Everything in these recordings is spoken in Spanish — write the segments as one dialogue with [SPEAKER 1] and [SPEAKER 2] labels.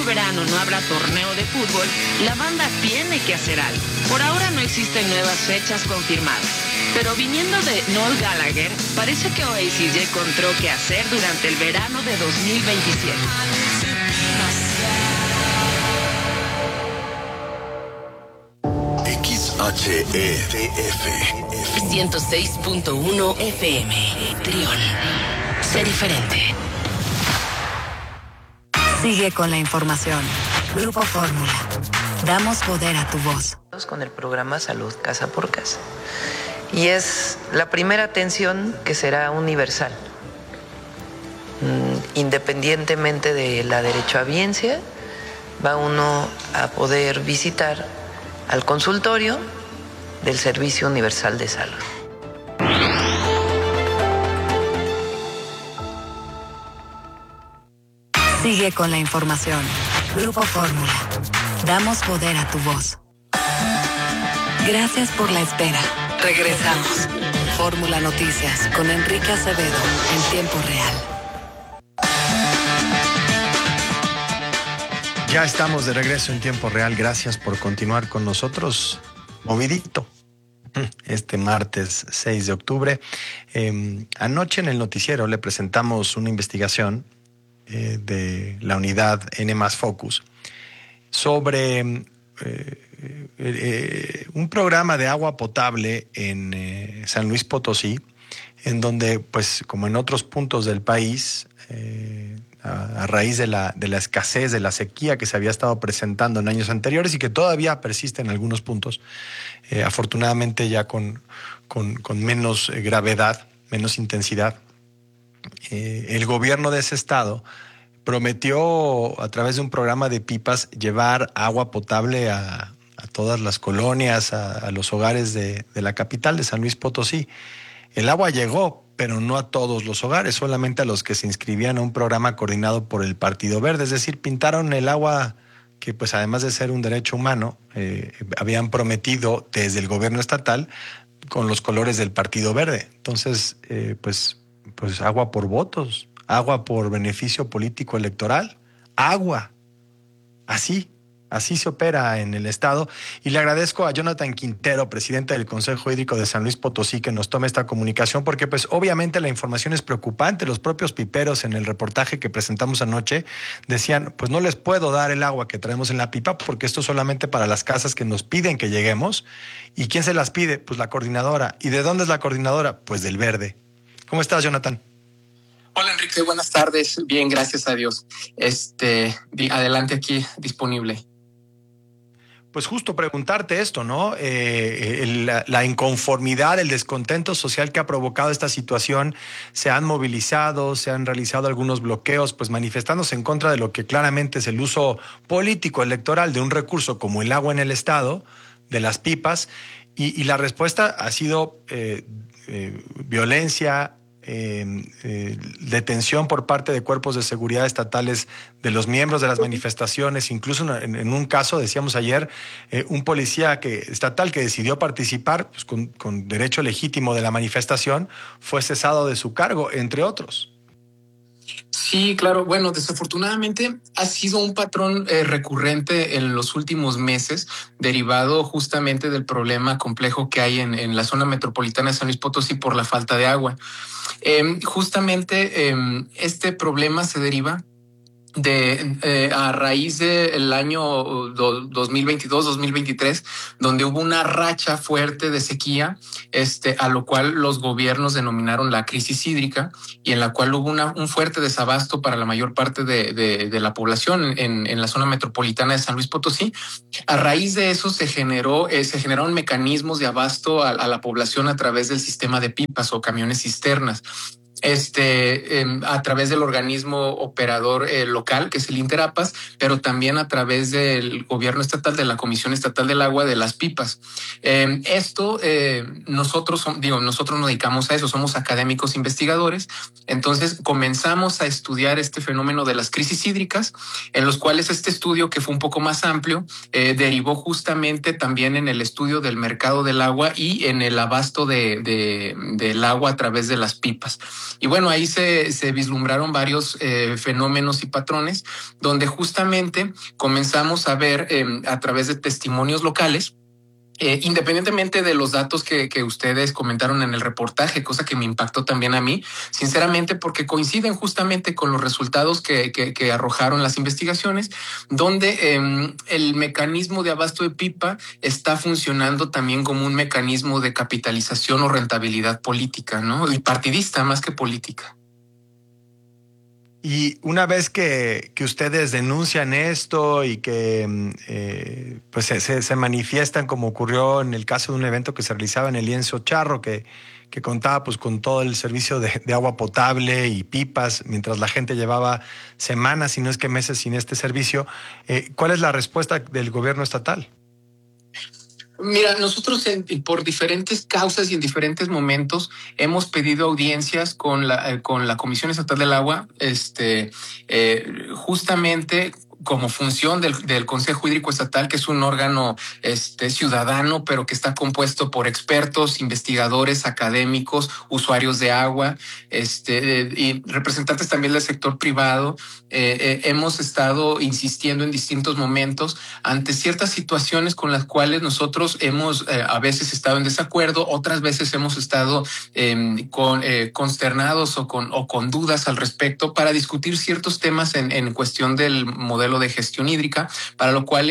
[SPEAKER 1] próximo verano no habrá torneo de fútbol, la banda tiene que hacer algo. Por ahora no existen nuevas fechas confirmadas, pero viniendo de Noel Gallagher, parece que Oasis ya encontró qué hacer durante el verano de 2027.
[SPEAKER 2] XHEDF
[SPEAKER 3] 106.1 FM. Trión. Sé diferente.
[SPEAKER 4] Sigue con la información. Grupo Fórmula. Damos poder a tu voz.
[SPEAKER 5] Con el programa Salud Casa por Casa. Y es la primera atención que será universal. Independientemente de la derechohabiencia, va uno a poder visitar al consultorio del Servicio Universal de Salud.
[SPEAKER 4] Sigue con la información. Grupo Fórmula. Damos poder a tu voz. Gracias por la espera. Regresamos. Fórmula Noticias con Enrique Acevedo en tiempo real.
[SPEAKER 6] Ya estamos de regreso en tiempo real. Gracias por continuar con nosotros. Movidito. Este martes 6 de octubre. Anoche en el noticiero le presentamos una investigación de la unidad N+ Focus sobre un programa de agua potable en San Luis Potosí, en donde, pues, como en otros puntos del país, a raíz de la escasez, de la sequía que se había estado presentando en años anteriores y que todavía persiste en algunos puntos, afortunadamente ya con menos gravedad, menos intensidad, el gobierno de ese estado prometió a través de un programa de pipas llevar agua potable a todas las colonias, a los hogares de la capital de San Luis Potosí. El agua llegó, pero no a todos los hogares, solamente a los que se inscribían a un programa coordinado por el Partido Verde. Es decir, pintaron el agua que, pues, además de ser un derecho humano, habían prometido desde el gobierno estatal con los colores del Partido Verde. Entonces, pues agua por votos, agua por beneficio político electoral, agua. Así se opera en el estado. Y le agradezco a Jonathan Quintero, presidente del Consejo Hídrico de San Luis Potosí, que nos tome esta comunicación, porque pues obviamente la información es preocupante. Los propios piperos en el reportaje que presentamos anoche decían, pues no les puedo dar el agua que traemos en la pipa porque esto es solamente para las casas que nos piden que lleguemos. ¿Y quién se las pide? Pues la coordinadora. ¿Y de dónde es la coordinadora? Pues del Verde. ¿Cómo estás, Jonathan?
[SPEAKER 7] Hola, Enrique, buenas tardes. Bien, gracias a Dios. Adelante, aquí disponible.
[SPEAKER 6] Pues justo preguntarte esto, ¿no? La inconformidad, el descontento social que ha provocado esta situación, se han movilizado, se han realizado algunos bloqueos, pues manifestándose en contra de lo que claramente es el uso político electoral de un recurso como el agua en el estado, de las pipas, y la respuesta ha sido violencia, detención por parte de cuerpos de seguridad estatales de los miembros de las manifestaciones, incluso en un caso, decíamos ayer, un policía estatal que decidió participar pues, con derecho legítimo de la manifestación, fue cesado de su cargo, entre otros.
[SPEAKER 7] Sí, claro. Bueno, desafortunadamente ha sido un patrón recurrente en los últimos meses, derivado justamente del problema complejo que hay en la zona metropolitana de San Luis Potosí por la falta de agua. Este problema se deriva a raíz del año 2022-2023, donde hubo una racha fuerte de sequía, a lo cual los gobiernos denominaron la crisis hídrica, y en la cual hubo un fuerte desabasto para la mayor parte de la población en la zona metropolitana de San Luis Potosí. A raíz de eso se generaron mecanismos de abasto a la población a través del sistema de pipas o camiones cisternas. A través del organismo operador local, que es el Interapas, pero también a través del gobierno estatal, de la Comisión Estatal del Agua, de las pipas. Nosotros nos dedicamos a eso, somos académicos investigadores. Entonces comenzamos a estudiar este fenómeno de las crisis hídricas, en los cuales este estudio, que fue un poco más amplio, derivó justamente también en el estudio del mercado del agua y en el abasto del agua a través de las pipas. Y bueno, ahí se vislumbraron varios fenómenos y patrones, donde justamente comenzamos a ver a través de testimonios locales, independientemente de los datos que ustedes comentaron en el reportaje, cosa que me impactó también a mí, sinceramente, porque coinciden justamente con los resultados que arrojaron las investigaciones, donde el mecanismo de abasto de pipa está funcionando también como un mecanismo de capitalización o rentabilidad política, ¿no? Y partidista más que política.
[SPEAKER 6] Y una vez que ustedes denuncian esto y que pues se manifiestan, como ocurrió en el caso de un evento que se realizaba en el Lienzo Charro, que contaba pues con todo el servicio de agua potable y pipas, mientras la gente llevaba semanas, si no es que meses, sin este servicio, ¿cuál es la respuesta del gobierno estatal?
[SPEAKER 7] Mira, nosotros por diferentes causas y en diferentes momentos hemos pedido audiencias con la Comisión Estatal del Agua, justamente como función del Consejo Hídrico Estatal, que es un órgano ciudadano, pero que está compuesto por expertos, investigadores, académicos, usuarios de agua, y representantes también del sector privado. Hemos estado insistiendo en distintos momentos ante ciertas situaciones con las cuales nosotros hemos a veces estado en desacuerdo, otras veces hemos estado consternados o con dudas al respecto, para discutir ciertos temas en cuestión del modelo de gestión hídrica, para lo cual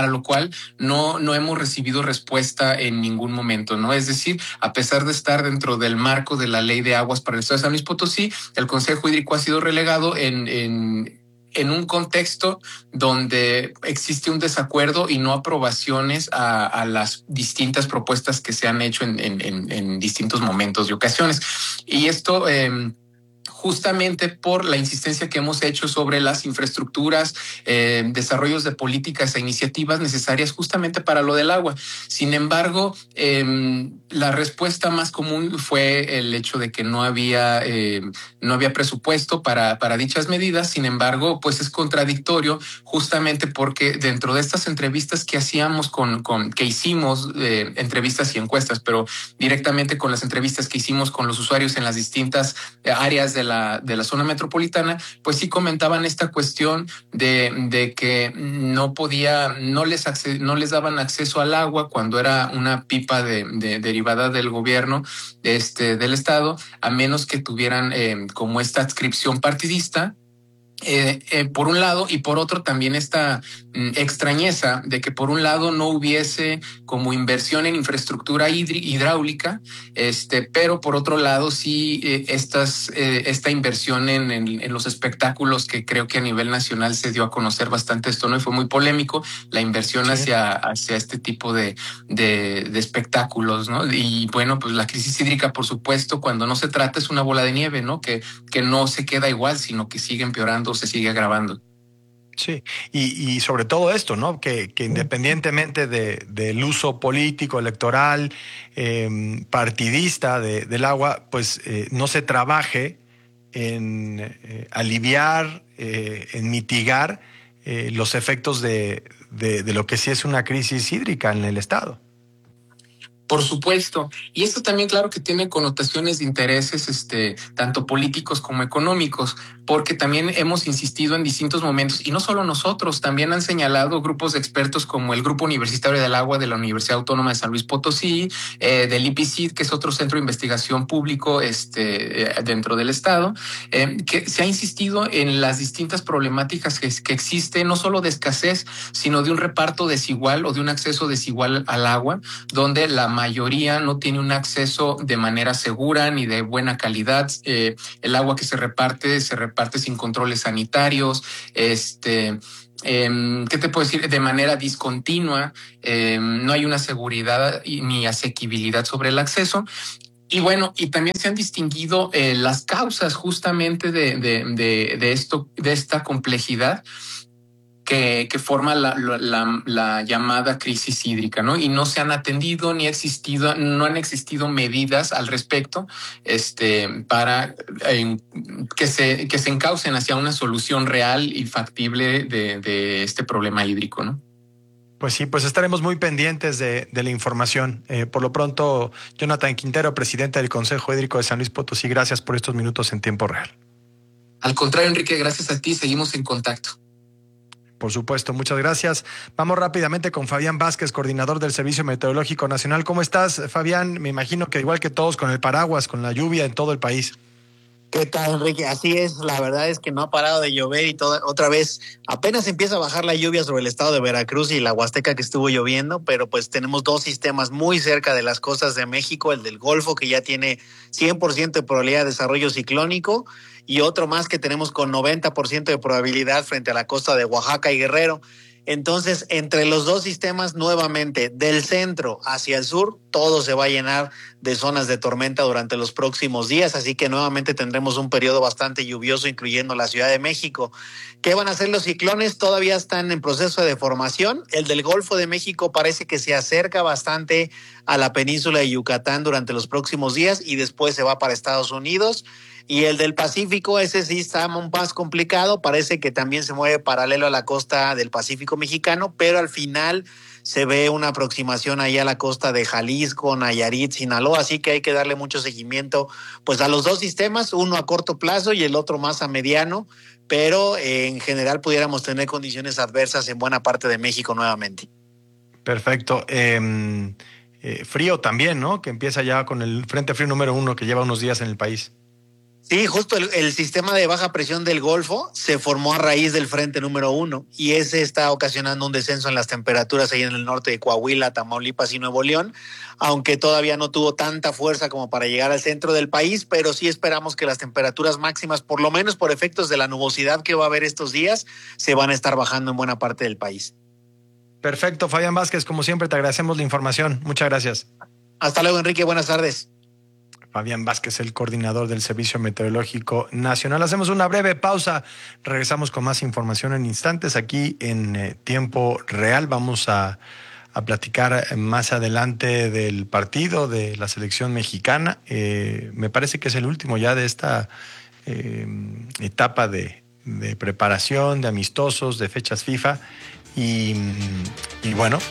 [SPEAKER 7] no hemos recibido respuesta en ningún momento, ¿no? Es decir, a pesar de estar dentro del marco de la Ley de Aguas para el Estado de San Luis Potosí, el Consejo Hídrico ha sido relegado en un contexto donde existe un desacuerdo y no aprobaciones a las distintas propuestas que se han hecho en distintos momentos y ocasiones. Y esto justamente por la insistencia que hemos hecho sobre las infraestructuras, desarrollos de políticas e iniciativas necesarias justamente para lo del agua. Sin embargo, la respuesta más común fue el hecho de que no había presupuesto para dichas medidas. Sin embargo, pues es contradictorio, justamente porque dentro de estas entrevistas que hacíamos que hicimos, entrevistas y encuestas, pero directamente con las entrevistas que hicimos con los usuarios en las distintas áreas de la zona metropolitana, pues sí comentaban esta cuestión de que no les daban acceso al agua cuando era una pipa derivada del gobierno del estado, a menos que tuvieran como esta adscripción partidista. Por un lado, y por otro también esta extrañeza de que por un lado no hubiese como inversión en infraestructura hidráulica, pero por otro lado sí esta inversión en los espectáculos, que creo que a nivel nacional se dio a conocer bastante esto, ¿no? Y fue muy polémico la inversión hacia este tipo de espectáculos, ¿no? Y bueno, pues la crisis hídrica, por supuesto, cuando no se trata, es una bola de nieve, ¿no? Que no se queda igual, sino que sigue empeorando, se sigue agravando.
[SPEAKER 6] Sí, y sobre todo esto, ¿no? Que independientemente del uso político, electoral, partidista del agua, pues no se trabaje en aliviar, en mitigar los efectos de lo que sí es una crisis hídrica en el estado.
[SPEAKER 7] Por supuesto. Y esto también, claro, que tiene connotaciones de intereses, tanto políticos como económicos, porque también hemos insistido en distintos momentos, y no solo nosotros, también han señalado grupos de expertos como el Grupo Universitario del Agua de la Universidad Autónoma de San Luis Potosí, del IPCID, que es otro centro de investigación público dentro del estado, que se ha insistido en las distintas problemáticas que existen, no solo de escasez, sino de un reparto desigual o de un acceso desigual al agua, donde la mayoría no tiene un acceso de manera segura ni de buena calidad. El agua que se reparte sin controles sanitarios, ¿qué te puedo decir? De manera discontinua, no hay una seguridad ni asequibilidad sobre el acceso. Y bueno, y también se han distinguido las causas justamente de esta complejidad que forma la llamada crisis hídrica, ¿no? Y no se han atendido no han existido medidas al respecto, para que se encaucen hacia una solución real y factible de este problema hídrico, ¿no?
[SPEAKER 6] Pues sí, pues estaremos muy pendientes de la información. Por lo pronto, Jonathan Quintero, presidente del Consejo Hídrico de San Luis Potosí, gracias por estos minutos en tiempo real.
[SPEAKER 7] Al contrario, Enrique, gracias a ti, seguimos en contacto.
[SPEAKER 6] Por supuesto, muchas gracias. Vamos rápidamente con Fabián Vázquez, coordinador del Servicio Meteorológico Nacional. ¿Cómo estás, Fabián? Me imagino que igual que todos, con el paraguas, con la lluvia en todo el país.
[SPEAKER 8] ¿Qué tal, Enrique? Así es, la verdad es que no ha parado de llover y otra vez apenas empieza a bajar la lluvia sobre el estado de Veracruz y la Huasteca que estuvo lloviendo, pero pues tenemos dos sistemas muy cerca de las costas de México, el del Golfo que ya tiene 100% de probabilidad de desarrollo ciclónico y otro más que tenemos con 90% de probabilidad frente a la costa de Oaxaca y Guerrero. Entonces, entre los dos sistemas, nuevamente, del centro hacia el sur, todo se va a llenar de zonas de tormenta durante los próximos días, así que nuevamente tendremos un periodo bastante lluvioso, incluyendo la Ciudad de México. ¿Qué van a hacer los ciclones? Todavía están en proceso de formación. El del Golfo de México parece que se acerca bastante a la península de Yucatán durante los próximos días y después se va para Estados Unidos. Y el del Pacífico, ese sí está un más complicado, parece que también se mueve paralelo a la costa del Pacífico mexicano, pero al final se ve una aproximación ahí a la costa de Jalisco, Nayarit, Sinaloa, así que hay que darle mucho seguimiento pues a los dos sistemas, uno a corto plazo y el otro más a mediano, pero en general pudiéramos tener condiciones adversas en buena parte de México nuevamente.
[SPEAKER 6] Perfecto. Frío también, ¿no? Que empieza ya con el Frente Frío número 1 que lleva unos días en el país.
[SPEAKER 8] Sí, justo el sistema de baja presión del Golfo se formó a raíz del frente número 1 y ese está ocasionando un descenso en las temperaturas ahí en el norte de Coahuila, Tamaulipas y Nuevo León, aunque todavía no tuvo tanta fuerza como para llegar al centro del país, pero sí esperamos que las temperaturas máximas, por lo menos por efectos de la nubosidad que va a haber estos días, se van a estar bajando en buena parte del país.
[SPEAKER 6] Perfecto, Fabián Vázquez, como siempre te agradecemos la información. Muchas gracias.
[SPEAKER 8] Hasta luego, Enrique, buenas tardes.
[SPEAKER 6] Fabián Vázquez, el coordinador del Servicio Meteorológico Nacional. Hacemos una breve pausa, regresamos con más información en instantes aquí en tiempo real. Vamos a platicar más adelante del partido de la selección mexicana. Me parece que es el último ya de esta etapa de preparación, de amistosos, de fechas FIFA y bueno,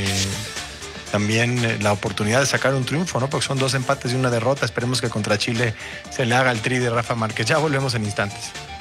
[SPEAKER 6] también la oportunidad de sacar un triunfo, ¿no? Porque son 2 empates y 1 derrota. Esperemos que contra Chile se le haga el tri de Rafa Márquez. Ya volvemos en instantes.